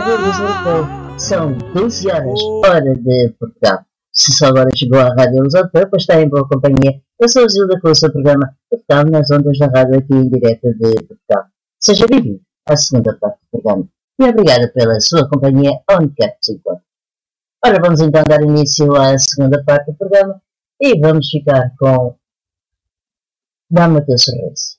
Rádio Luz Europeu. São 12 horas, hora de Portugal. Se só agora chegou à Rádio Luz Europeu, pois está em boa companhia. Eu sou a Zilda com o seu programa Portugal nas ondas da rádio aqui em direto de Portugal. Seja bem-vindo à segunda parte do programa. E obrigada pela sua companhia onde quer que se encontre. Ora, vamos então dar início à segunda parte do programa e vamos ficar com Dá-me o teu sorriso.